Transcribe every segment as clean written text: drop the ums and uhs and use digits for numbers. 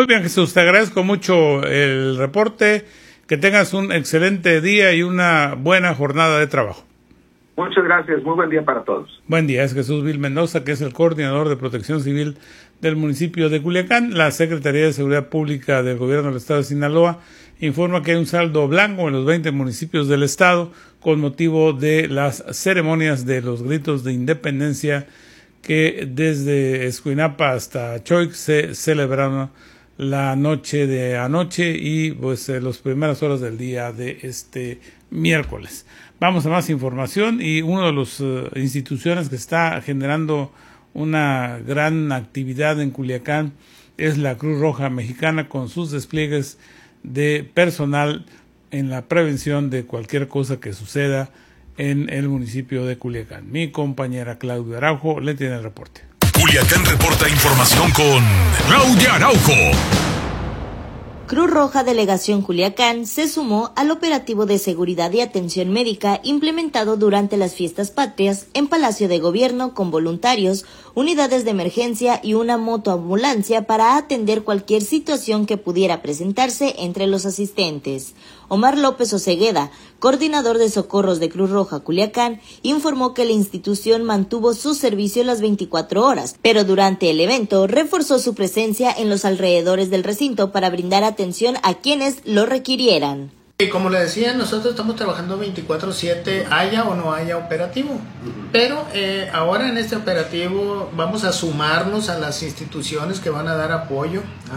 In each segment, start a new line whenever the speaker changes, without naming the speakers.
Muy bien, Jesús, te agradezco mucho el reporte. Que tengas un excelente día y una buena jornada de trabajo.
Muchas gracias, muy buen día para todos.
Buen día, es Jesús Vil Mendoza, que es el coordinador de Protección Civil del municipio de Culiacán. La Secretaría de Seguridad Pública del Gobierno del Estado de Sinaloa informa que hay un saldo blanco en los 20 municipios del estado con motivo de las ceremonias de los gritos de independencia que desde Escuinapa hasta Choix se celebraron la noche de anoche y pues las primeras horas del día de este miércoles. Vamos a más información y una de las instituciones que está generando una gran actividad en Culiacán es la Cruz Roja Mexicana con sus despliegues de personal en la prevención de cualquier cosa que suceda en el municipio de Culiacán. Mi compañera Claudia Araujo le tiene el reporte.
Culiacán reporta información con Claudia Araujo.
Cruz Roja Delegación Culiacán se sumó al operativo de seguridad y atención médica implementado durante las fiestas patrias en Palacio de Gobierno con voluntarios, unidades de emergencia y una motoambulancia para atender cualquier situación que pudiera presentarse entre los asistentes. Omar López Osegueda, coordinador de socorros de Cruz Roja Culiacán, informó que la institución mantuvo su servicio las 24 horas, pero durante el evento reforzó su presencia en los alrededores del recinto para brindar atención a quienes lo requirieran.
Como le decía, nosotros estamos trabajando 24/7, haya o no haya operativo, pero ahora en este operativo vamos a sumarnos a las instituciones que van a dar apoyo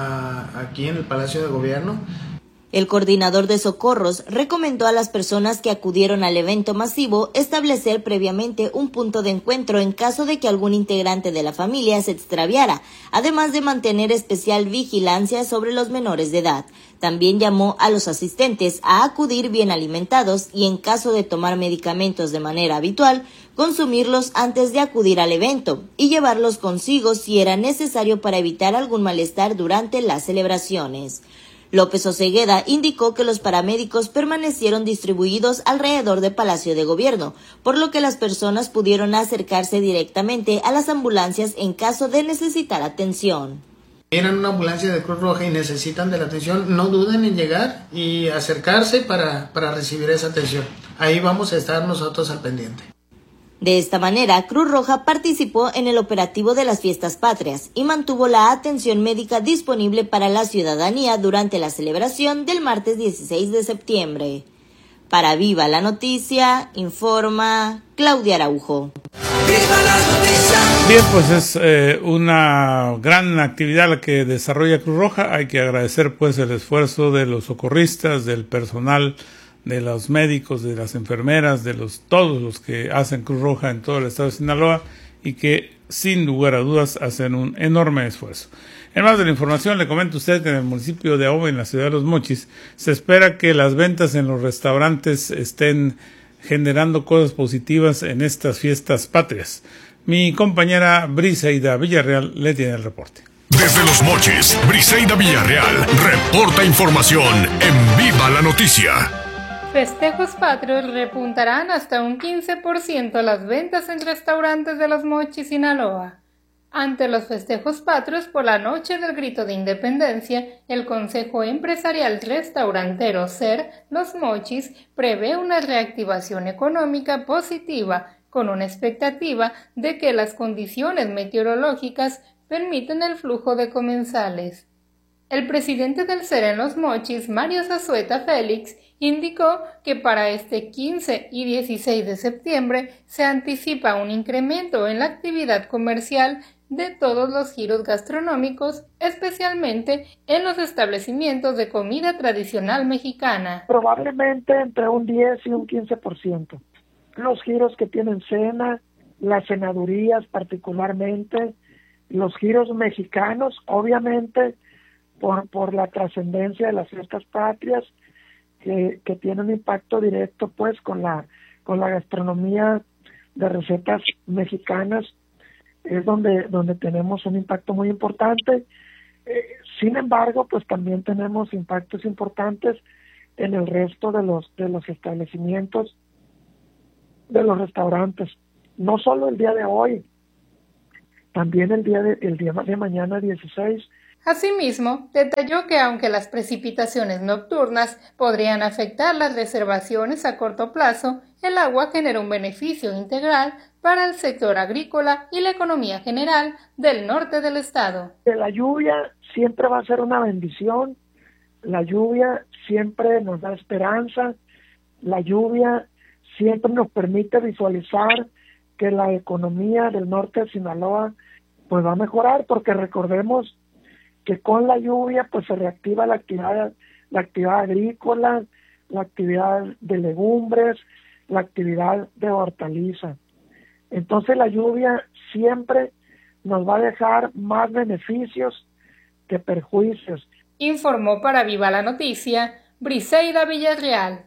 aquí en el Palacio de Gobierno.
El coordinador de socorros recomendó a las personas que acudieron al evento masivo establecer previamente un punto de encuentro en caso de que algún integrante de la familia se extraviara, además de mantener especial vigilancia sobre los menores de edad. También llamó a los asistentes a acudir bien alimentados y en caso de tomar medicamentos de manera habitual, consumirlos antes de acudir al evento y llevarlos consigo si era necesario para evitar algún malestar durante las celebraciones. López Osegueda indicó que los paramédicos permanecieron distribuidos alrededor del Palacio de Gobierno, por lo que las personas pudieron acercarse directamente a las ambulancias en caso de necesitar atención.
Tienen una ambulancia de Cruz Roja y necesitan de la atención, no duden en llegar y acercarse para recibir esa atención. Ahí vamos a estar nosotros al pendiente.
De esta manera, Cruz Roja participó en el operativo de las fiestas patrias y mantuvo la atención médica disponible para la ciudadanía durante la celebración del martes 16 de septiembre. Para Viva la Noticia, informa Claudia Araujo.
¡Viva la noticia!
Bien, pues es una gran actividad la que desarrolla Cruz Roja. Hay que agradecer pues el esfuerzo de los socorristas, del personal, de los médicos, de las enfermeras, de todos los que hacen Cruz Roja en todo el estado de Sinaloa y que sin lugar a dudas hacen un enorme esfuerzo. En más de la información, le comento a usted que en el municipio de Ahome, en la ciudad de Los Mochis, se espera que las ventas en los restaurantes estén generando cosas positivas en estas fiestas patrias. Mi compañera Briseida Villarreal le tiene el reporte.
Desde Los Mochis, Briseida Villarreal reporta información en Viva la Noticia.
Festejos patrios repuntarán hasta un 15% las ventas en restaurantes de Los Mochis, Sinaloa. Ante los festejos patrios por la noche del grito de independencia, el Consejo Empresarial Restaurantero SER Los Mochis prevé una reactivación económica positiva, con una expectativa de que las condiciones meteorológicas permiten el flujo de comensales. El presidente del SER en Los Mochis, Mario Zazueta Félix, indicó que para este 15 y 16 de septiembre se anticipa un incremento en la actividad comercial de todos los giros gastronómicos, especialmente en los establecimientos de comida tradicional mexicana.
Probablemente entre un 10 y un 15%. Los giros que tienen cena, las cenadurías particularmente, los giros mexicanos, obviamente por la trascendencia de las fiestas patrias, que tiene un impacto directo pues con la gastronomía de recetas mexicanas, es donde tenemos un impacto muy importante. Sin embargo, pues también tenemos impactos importantes en el resto de los establecimientos, de los restaurantes. No solo el día de hoy, también el día de mañana 16
Asimismo, detalló que aunque las precipitaciones nocturnas podrían afectar las reservaciones a corto plazo, el agua genera un beneficio integral para el sector agrícola y la economía general del norte del estado.
La lluvia siempre va a ser una bendición, la lluvia siempre nos da esperanza, la lluvia siempre nos permite visualizar que la economía del norte de Sinaloa pues va a mejorar, porque recordemos que con la lluvia pues se reactiva la actividad agrícola, la actividad de legumbres, la actividad de hortaliza. Entonces la lluvia siempre nos va a dejar más beneficios que perjuicios.
Informó para Viva la Noticia, Briseida Villarreal.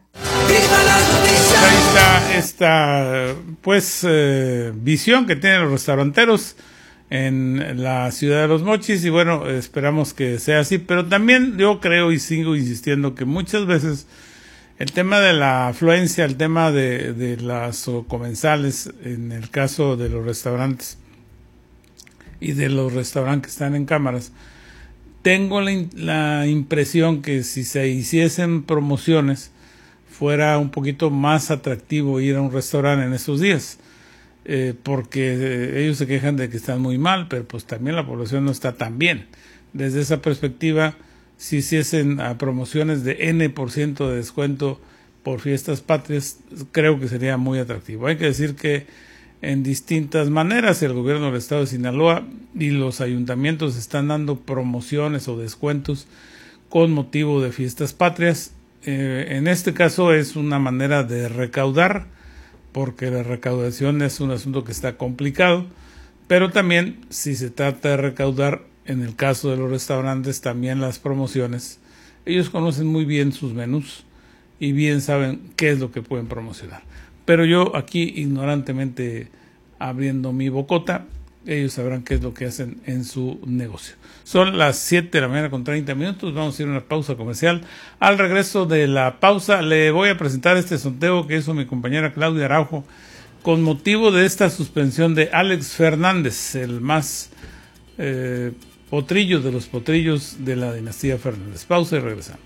Ahí está esta visión que tienen los restauranteros en la ciudad de Los Mochis, y bueno, esperamos que sea así, pero también yo creo y sigo insistiendo que muchas veces el tema de la afluencia, el tema de las comensales, en el caso de los restaurantes y de los restaurantes que están en cámaras, tengo la impresión que si se hiciesen promociones fuera un poquito más atractivo ir a un restaurante en esos días. Porque ellos se quejan de que están muy mal, pero pues también la población no está tan bien. Desde esa perspectiva, si hiciesen promociones de N% de descuento por fiestas patrias, creo que sería muy atractivo. Hay que decir que en distintas maneras el gobierno del estado de Sinaloa y los ayuntamientos están dando promociones o descuentos con motivo de fiestas patrias. En este caso es una manera de recaudar, porque la recaudación es un asunto que está complicado, pero también si se trata de recaudar, en el caso de los restaurantes, también las promociones, ellos conocen muy bien sus menús y bien saben qué es lo que pueden promocionar. Pero yo aquí, ignorantemente abriendo mi bocota, ellos sabrán qué es lo que hacen en su negocio. Son las 7 de la mañana con 30 minutos, vamos a ir a una pausa comercial. Al regreso de la pausa le voy a presentar este sondeo que hizo mi compañera Claudia Araujo con motivo de esta suspensión de Alex Fernández, el más potrillo de los potrillos de la dinastía Fernández. Pausa y regresamos.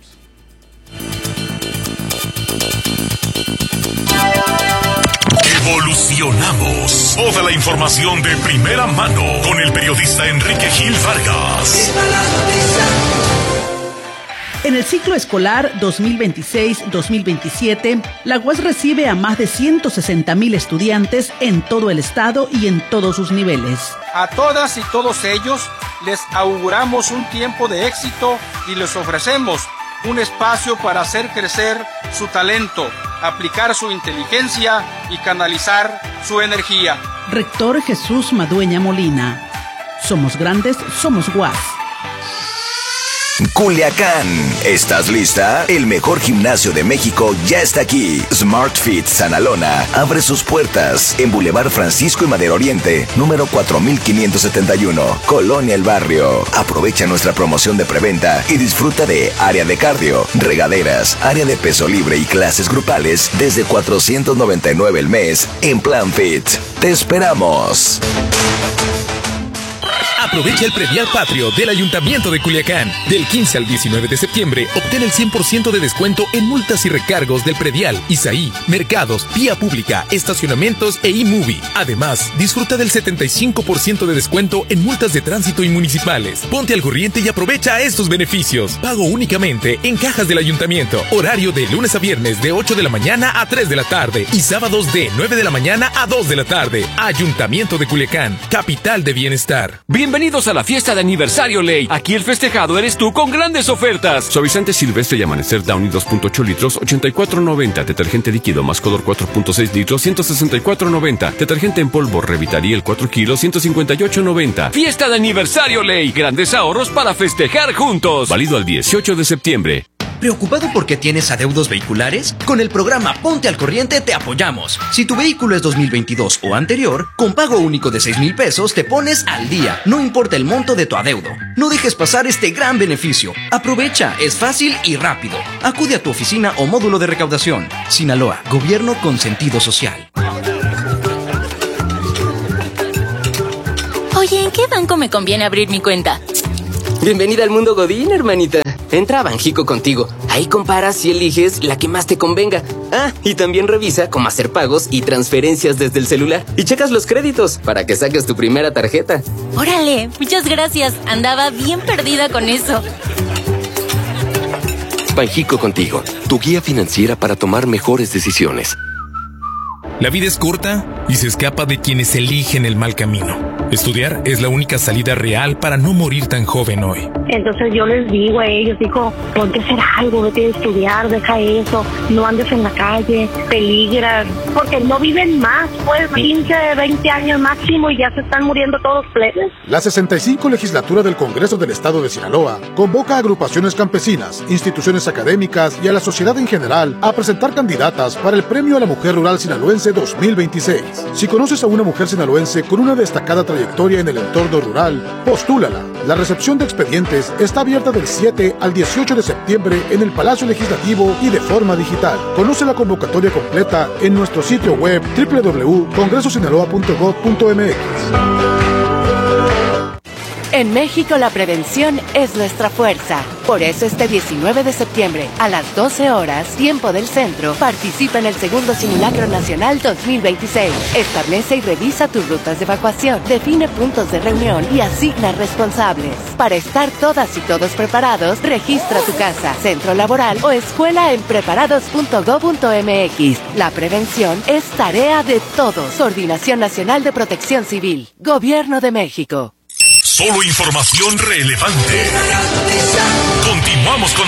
Evolucionamos. Toda la información de primera mano con el periodista Enrique Gil Vargas.
En el ciclo escolar 2026-2027, la UAS recibe a más de 160,000 estudiantes en todo el estado y en todos sus niveles.
A todas y todos ellos les auguramos un tiempo de éxito y les ofrecemos un espacio para hacer crecer su talento, aplicar su inteligencia y canalizar su energía.
Rector Jesús Madueña Molina. Somos grandes, somos UAS.
Culiacán, ¿estás lista? El mejor gimnasio de México ya está aquí. Smart Fit Sanalona abre sus puertas en Boulevard Francisco y Madero Oriente, número 4571, Colonia El Barrio. Aprovecha nuestra promoción de preventa y disfruta de área de cardio, regaderas, área de peso libre y clases grupales desde $499 el mes en Plan Fit. ¡Te esperamos!
Aprovecha el predial patrio del Ayuntamiento de Culiacán. Del 15 al 19 de septiembre, obtén el 100% de descuento en multas y recargos del predial, ISAI, mercados, vía pública, estacionamientos e eMovie. Además, disfruta del 75% de descuento en multas de tránsito y municipales. Ponte al corriente y aprovecha estos beneficios. Pago únicamente en cajas del Ayuntamiento. Horario de lunes a viernes de 8 de la mañana a 3 de la tarde y sábados de 9 de la mañana a 2 de la tarde. Ayuntamiento de Culiacán, capital de bienestar.
Bienvenidos a la fiesta de aniversario Ley. Aquí el festejado eres tú con grandes ofertas.
Suavizante Silvestre y Amanecer Downy 2.8 litros, $84.90. Detergente líquido Mascodor 4.6 litros, $164.90. Detergente en polvo Revitariel 4 kilos, $158.90.
Fiesta de aniversario Ley. Grandes ahorros para festejar juntos.
Válido al 18 de septiembre.
¿Preocupado porque tienes adeudos vehiculares? Con el programa Ponte al Corriente te apoyamos. Si tu vehículo es 2022 o anterior, con pago único de 6,000 pesos te pones al día. No importa el monto de tu adeudo. No dejes pasar este gran beneficio. Aprovecha, es fácil y rápido. Acude a tu oficina o módulo de recaudación. Sinaloa, gobierno con sentido social.
Oye, ¿en qué banco me conviene abrir mi cuenta? Bienvenida al mundo Godín, hermanita. Entra a Banjico Contigo. Ahí comparas y eliges la que más te convenga. Ah, y también revisa cómo hacer pagos y transferencias desde el celular. Y checas los créditos para que saques tu primera tarjeta.
Órale, muchas gracias. Andaba bien perdida con eso.
Banjico Contigo, tu guía financiera para tomar mejores decisiones.
La vida es corta y se escapa de quienes eligen el mal camino. Estudiar es la única salida real para no morir tan joven hoy.
Entonces yo les digo a ellos, ponte a hacer algo, vete a estudiar, deja eso, no andes en la calle, peligras, porque no viven más, pues 15, 20 años máximo y ya se están muriendo todos plebes.
La 65 legislatura del Congreso del Estado de Sinaloa convoca a agrupaciones campesinas, instituciones académicas y a la sociedad en general a presentar candidatas para el Premio a la Mujer Rural Sinaloense 2026. Si conoces a una mujer sinaloense con una destacada trayectoria en el entorno rural, postúlala. La recepción de expedientes está abierta del 7 al 18 de septiembre en el Palacio Legislativo y de forma digital. Conoce la convocatoria completa en nuestro sitio web www.congresosinaloa.gov.mx.
En México la prevención es nuestra fuerza. Por eso este 19 de septiembre a las 12 horas, tiempo del centro, participa en el segundo Simulacro Nacional 2026. Establece y revisa tus rutas de evacuación, define puntos de reunión y asigna responsables. Para estar todas y todos preparados, registra tu casa, centro laboral o escuela en preparados.gov.mx. La prevención es tarea de todos. Coordinación Nacional de Protección Civil. Gobierno de México.
Solo información relevante. Continuamos con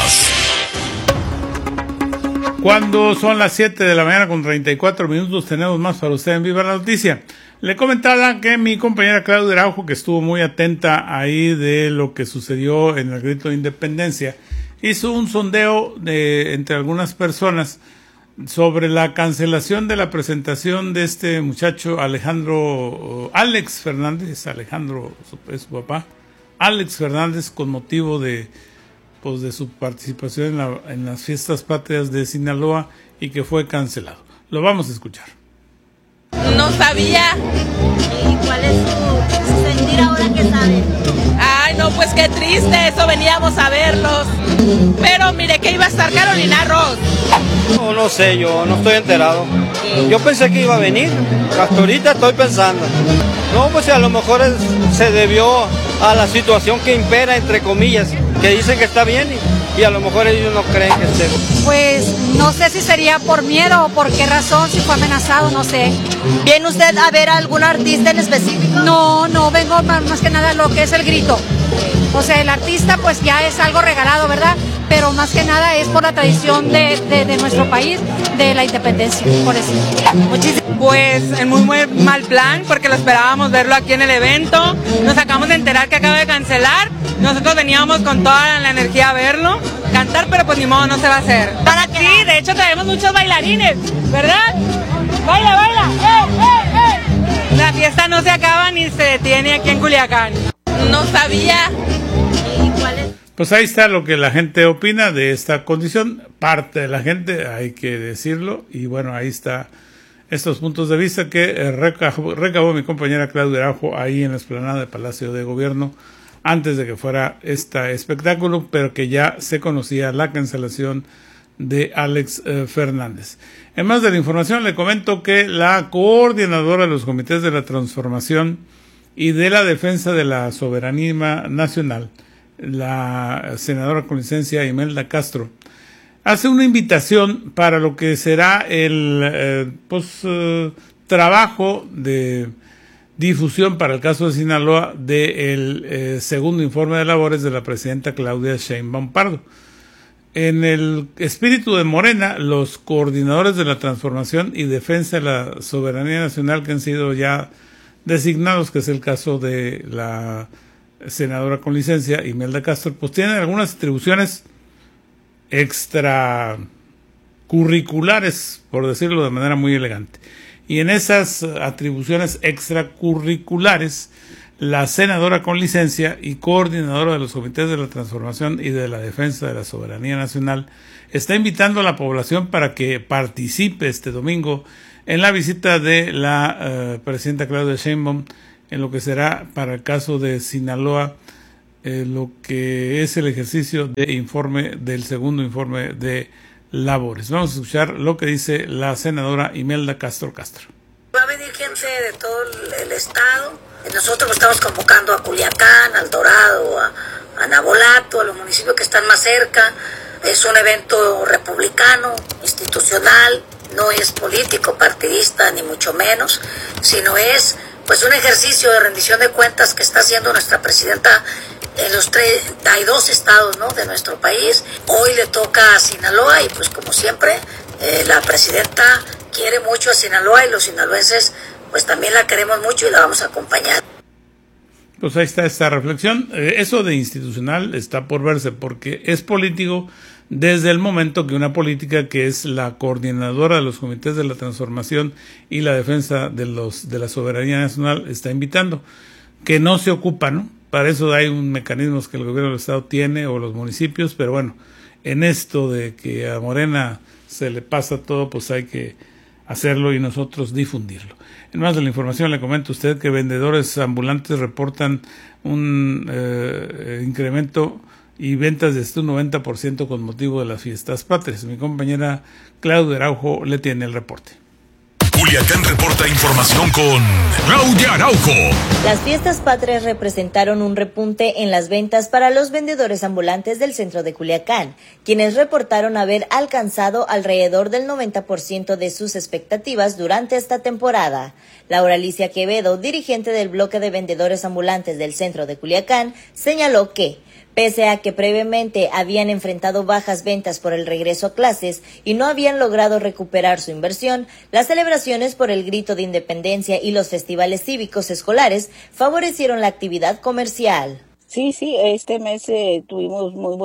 más.
Cuando son las 7 de la mañana con 34 minutos, tenemos más para usted en Viva la Noticia. Le comentaba que mi compañera Claudia Araujo, que estuvo muy atenta ahí de lo que sucedió en el Grito de Independencia, hizo un sondeo entre algunas personas sobre la cancelación de la presentación de este muchacho Alex Fernández, Alejandro es su papá, Alex Fernández, con motivo de su participación en las fiestas patrias de Sinaloa y que fue cancelado. Lo vamos a escuchar.
No sabía.
¿Y cuál es su sentir ahora que sabe?
Ay, no, pues qué triste, eso veníamos a verlos. Pero mire que iba a estar Carolina Ross.
No sé, yo no estoy enterado. Yo pensé que iba a venir, hasta ahorita estoy pensando. No, pues a lo mejor se debió a la situación que impera, entre comillas, que dicen que está bien y a lo mejor ellos no creen que esté.
Pues no sé si sería por miedo o por qué razón, si fue amenazado, no sé.
¿Viene usted a ver a algún artista en específico?
No, vengo más que nada a lo que es el grito. O sea, el artista pues ya es algo regalado, ¿verdad? Pero más que nada es por la tradición de nuestro país, de la independencia, por eso.
Pues en muy mal plan, porque lo esperábamos verlo aquí en el evento. Nos acabamos de enterar que acaba de cancelar. Nosotros veníamos con toda la energía a verlo, cantar, pero pues ni modo, no se va a hacer. Sí, de hecho traemos muchos bailarines, ¿verdad? ¡Baila! ¡Eh! La fiesta no se acaba ni se detiene aquí en Culiacán. No sabía.
Pues ahí está lo que la gente opina de esta condición, parte de la gente, hay que decirlo, y bueno, ahí está estos puntos de vista que recabó mi compañera Claudia Araujo ahí en la explanada del Palacio de Gobierno antes de que fuera este espectáculo, pero que ya se conocía la cancelación de Alex Fernández. En más de la información le comento que la coordinadora de los comités de la transformación y de la defensa de la soberanía nacional, la senadora con licencia Imelda Castro, hace una invitación para lo que será el trabajo de difusión para el caso de Sinaloa del segundo informe de labores de la presidenta Claudia Sheinbaum Pardo. En el espíritu de Morena, los coordinadores de la transformación y defensa de la soberanía nacional que han sido ya designados, que es el caso de la senadora con licencia Imelda Castro, pues tienen algunas atribuciones extracurriculares, por decirlo de manera muy elegante. Y en esas atribuciones extracurriculares, la senadora con licencia y coordinadora de los comités de la transformación y de la defensa de la soberanía nacional está invitando a la población para que participe este domingo en la visita de la presidenta Claudia Sheinbaum en lo que será para el caso de Sinaloa lo que es el ejercicio del segundo informe de labores. Vamos a escuchar lo que dice la senadora Imelda Castro Castro.
Va a venir gente de todo el estado. Nosotros estamos convocando a Culiacán, al Dorado, a Navolato, a los municipios que están más cerca. Es un evento republicano, institucional, no es político, partidista, ni mucho menos, sino es pues un ejercicio de rendición de cuentas que está haciendo nuestra presidenta en los 32 estados, ¿no?, de nuestro país. Hoy le toca a Sinaloa y pues como siempre la presidenta quiere mucho a Sinaloa y los sinaloenses pues también la queremos mucho y la vamos a acompañar.
Pues ahí está esta reflexión. Eso de institucional está por verse porque es político desde el momento que una política que es la coordinadora de los comités de la transformación y la defensa de la soberanía nacional está invitando, que no se ocupa, ¿no? Para eso hay un mecanismo que el gobierno del estado tiene o los municipios, pero bueno, en esto de que a Morena se le pasa todo, pues hay que hacerlo y nosotros difundirlo. En más de la información le comento a usted que vendedores ambulantes reportan un incremento y ventas de hasta un 90% con motivo de las fiestas patrias. Mi compañera Claudia Araujo le tiene el reporte.
Culiacán reporta información con Claudia Araujo.
Las fiestas patrias representaron un repunte en las ventas para los vendedores ambulantes del centro de Culiacán, quienes reportaron haber alcanzado alrededor del 90% de sus expectativas durante esta temporada. Laura Alicia Quevedo, dirigente del bloque de vendedores ambulantes del centro de Culiacán, señaló que pese a que previamente habían enfrentado bajas ventas por el regreso a clases y no habían logrado recuperar su inversión, las celebraciones por el Grito de Independencia y los festivales cívicos escolares favorecieron la actividad comercial.
Sí, este mes tuvimos muy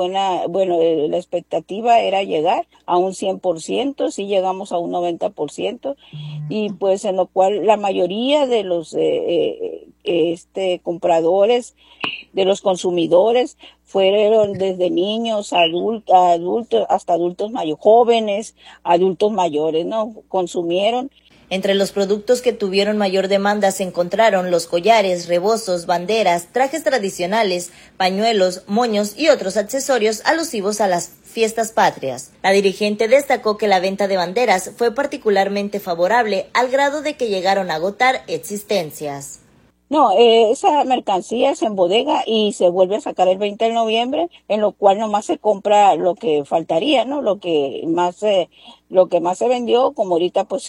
la expectativa era llegar a un 100%, sí llegamos a un 90%, y pues en lo cual la mayoría de los compradores, de los consumidores, fueron desde niños, adultos, hasta adultos mayores, jóvenes, adultos mayores, ¿no? Consumieron.
Entre los productos que tuvieron mayor demanda se encontraron los collares, rebozos, banderas, trajes tradicionales, pañuelos, moños y otros accesorios alusivos a las fiestas patrias. La dirigente destacó que la venta de banderas fue particularmente favorable al grado de que llegaron a agotar existencias.
No, esa mercancía es en bodega y se vuelve a sacar el 20 de noviembre, en lo cual nomás se compra lo que faltaría, ¿no? Lo que más se vendió, como ahorita pues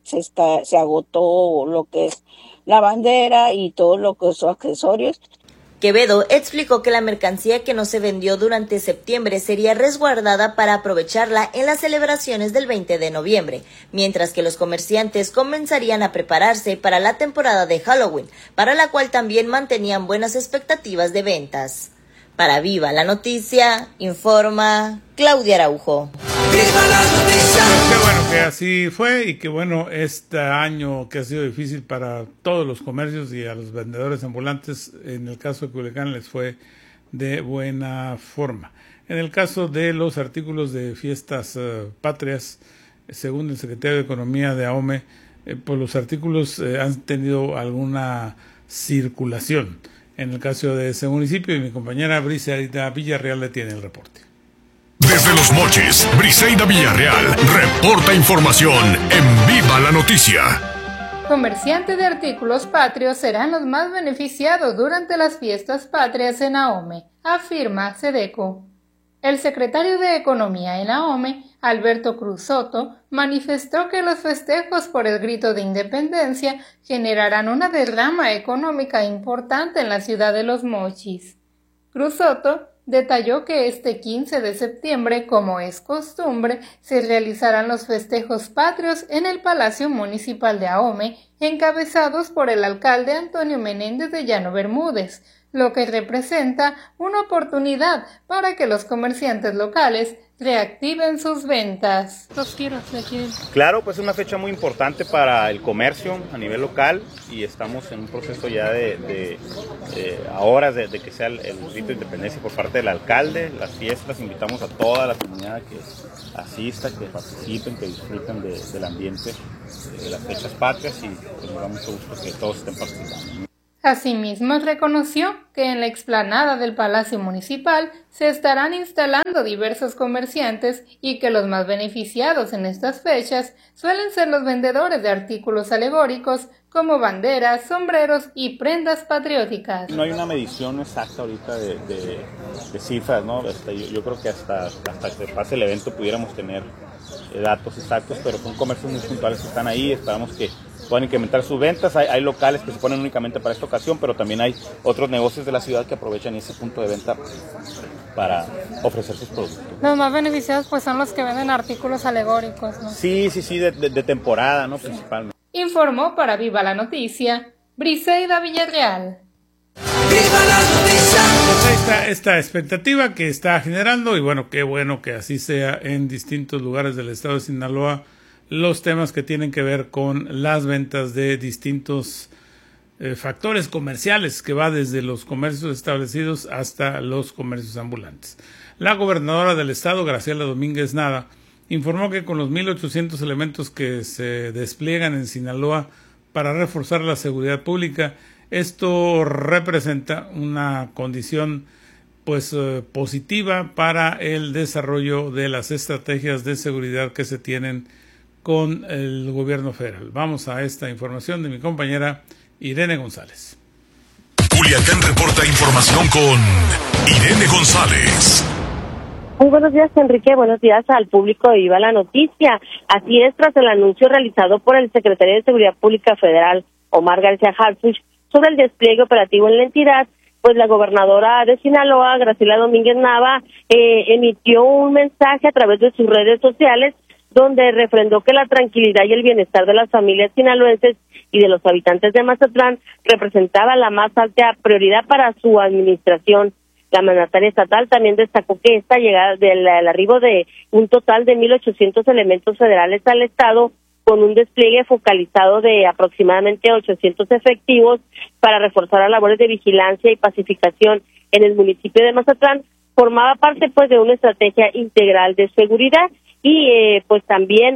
se agotó lo que es la bandera y todo lo que son accesorios.
Quevedo explicó que la mercancía que no se vendió durante septiembre sería resguardada para aprovecharla en las celebraciones del 20 de noviembre, mientras que los comerciantes comenzarían a prepararse para la temporada de Halloween, para la cual también mantenían buenas expectativas de ventas. Para Viva la Noticia, informa Claudia Araujo.
¡Viva la noticia! Qué bueno que así fue y qué bueno este año que ha sido difícil para todos los comercios y a los vendedores ambulantes. En el caso de Culiacán les fue de buena forma. En el caso de los artículos de fiestas patrias, según el secretario de Economía de AOME, pues los artículos han tenido alguna circulación en el caso de ese municipio y mi compañera Briseida Villarreal le tiene el reporte.
Desde Los Mochis, Briseida Villarreal reporta información en Viva la Noticia.
Comerciantes de artículos patrios serán los más beneficiados durante las fiestas patrias en AOME, afirma Sedeco. El secretario de Economía en AOME, Alberto Cruz Soto, manifestó que los festejos por el Grito de Independencia generarán una derrama económica importante en la ciudad de Los Mochis. Cruz Soto detalló que este 15 de septiembre, como es costumbre, se realizarán los festejos patrios en el Palacio Municipal de AOME, encabezados por el alcalde Antonio Menéndez de Llano Bermúdez, lo que representa una oportunidad para que los comerciantes locales reactiven sus ventas.
Claro, pues es una fecha muy importante para el comercio a nivel local y estamos en un proceso ya de a horas de que sea el grito de independencia por parte del alcalde. Las fiestas, invitamos a toda la comunidad que asista, que participen, que disfruten del ambiente de las fechas patrias y pues nos da mucho gusto que todos estén participando.
Asimismo, reconoció que en la explanada del Palacio Municipal se estarán instalando diversos comerciantes y que los más beneficiados en estas fechas suelen ser los vendedores de artículos alegóricos como banderas, sombreros y prendas patrióticas.
No hay una medición exacta ahorita de cifras, ¿no? Yo creo que hasta que pase el evento pudiéramos tener datos exactos, pero son comercios muy puntuales que están ahí, esperamos que puedan incrementar sus ventas. Hay locales que se ponen únicamente para esta ocasión, pero también hay otros negocios de la ciudad que aprovechan ese punto de venta para ofrecer sus productos.
Los más beneficiados pues son los que venden artículos alegóricos, ¿no?
Sí, de temporada, ¿no? Principalmente.
Informó para Viva la Noticia, Briseida Villarreal.
Pues ahí está esta expectativa que está generando, y bueno, qué bueno que así sea en distintos lugares del estado de Sinaloa, los temas que tienen que ver con las ventas de distintos factores comerciales, que va desde los comercios establecidos hasta los comercios ambulantes. La gobernadora del estado, Graciela Domínguez Nava, informó que con los 1,800 elementos que se despliegan en Sinaloa para reforzar la seguridad pública, esto representa una condición positiva para el desarrollo de las estrategias de seguridad que se tienen con el gobierno federal. Vamos a esta información de mi compañera Irene González.
Culiacán reporta información con Irene González.
Muy buenos días, Enrique. Buenos días al público de Viva la Noticia. Así es, tras el anuncio realizado por el secretario de Seguridad Pública Federal, Omar García Harfuch, sobre el despliegue operativo en la entidad, pues la gobernadora de Sinaloa, Graciela Domínguez Nava, emitió un mensaje a través de sus redes sociales donde refrendó que la tranquilidad y el bienestar de las familias sinaloenses y de los habitantes de Mazatlán representaba la más alta prioridad para su administración. La mandataria estatal también destacó que esta llegada del arribo de un total de 1,800 elementos federales al estado, con un despliegue focalizado de aproximadamente 800 efectivos para reforzar las labores de vigilancia y pacificación en el municipio de Mazatlán, formaba parte de una estrategia integral de seguridad y también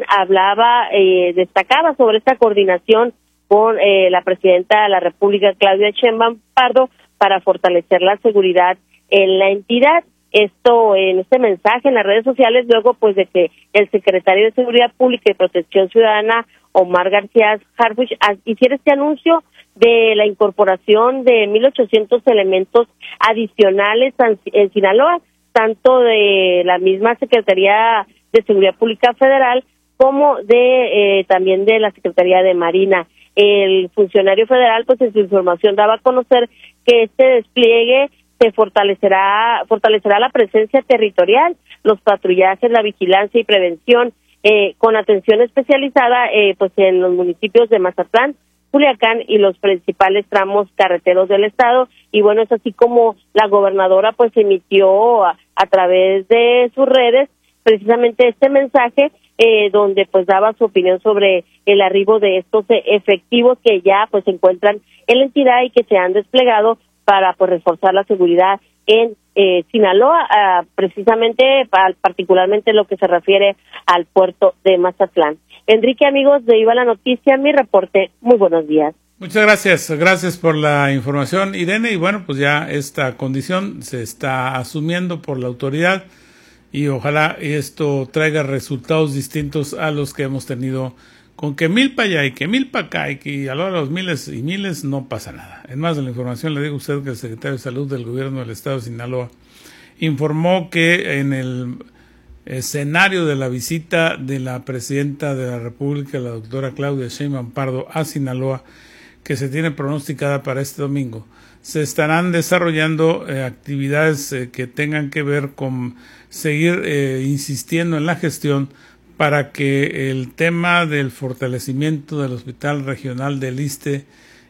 destacaba sobre esta coordinación con la presidenta de la República, Claudia Sheinbaum Pardo, para fortalecer la seguridad en la entidad. Esto en este mensaje en las redes sociales, luego de que el secretario de Seguridad Pública y Protección Ciudadana, Omar García Harfuch, hiciera este anuncio de la incorporación de 1,800 elementos adicionales en Sinaloa, tanto de la misma Secretaría de Seguridad Pública Federal como de también de la Secretaría de Marina. El funcionario federal, en su información daba a conocer que este despliegue se fortalecerá la presencia territorial, los patrullajes, la vigilancia y prevención, con atención especializada en los municipios de Mazatlán, Culiacán y los principales tramos carreteros del estado. Y bueno, es así como la gobernadora emitió a través de sus redes precisamente este mensaje, donde daba su opinión sobre el arribo de estos efectivos que ya se encuentran en la entidad y que se han desplegado para reforzar la seguridad en Sinaloa, particularmente lo que se refiere al puerto de Mazatlán. Enrique, amigos de Viva la Noticia, mi reporte. Muy buenos días.
Muchas gracias por la información, Irene, y bueno, ya esta condición se está asumiendo por la autoridad y ojalá esto traiga resultados distintos a los que hemos tenido con que 1,000 para allá y que 1,000 para acá y que a la hora de los miles y miles no pasa nada. En más de la información le digo a usted que el secretario de Salud del Gobierno del Estado de Sinaloa informó que en el escenario de la visita de la Presidenta de la República, la doctora Claudia Sheinbaum Pardo, a Sinaloa, que se tiene pronosticada para este domingo, se estarán desarrollando actividades que tengan que ver con seguir insistiendo en la gestión para que el tema del fortalecimiento del Hospital Regional del ISSSTE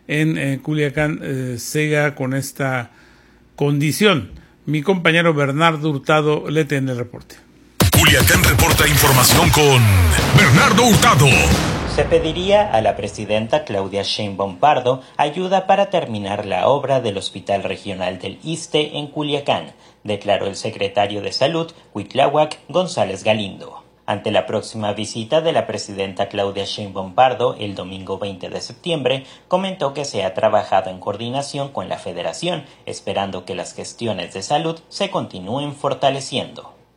en Culiacán siga con esta condición. Mi compañero Bernardo Hurtado le tiene el reporte.
Culiacán reporta información con Bernardo Hurtado.
Se pediría a la presidenta Claudia Sheinbaum Pardo ayuda para terminar la obra del Hospital Regional del ISSSTE en Culiacán, declaró el secretario de Salud, Cuitláhuac González Galindo. Ante la próxima visita de la presidenta Claudia Sheinbaum Pardo el domingo 20 de septiembre, comentó que se ha trabajado en coordinación con la Federación, esperando que las gestiones de salud se continúen fortaleciendo.